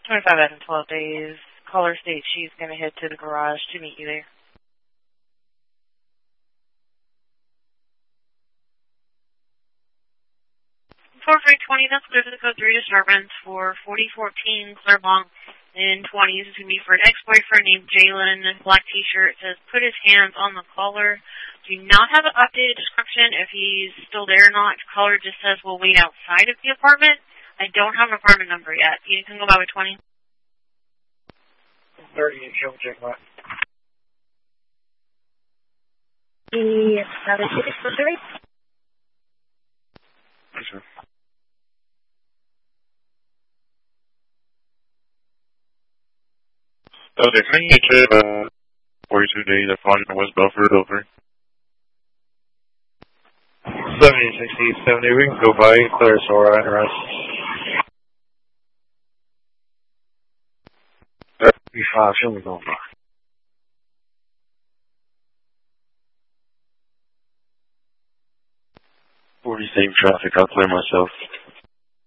25 out of 12 days. Caller states she's going to head to the garage to meet you there. 4320, that's clear for the code 3 disturbance for 4014 Clairblanc in 20s. This is going to be for an ex-boyfriend named Jalen. Black t-shirt. Says, put his hands on the caller. Do not have an updated description if he's still there or not. Caller just says, we'll wait outside of the apartment. I don't have an apartment number yet. You can go by with 20. 30, she'll check that. Yes, 7643. Sure. Okay, can I get you 42 days at 5 West Belford, over? 70, 60, 70, we can go by, clear Sora and rest. 35, she'll be going by. 40 same traffic, I'll clear myself.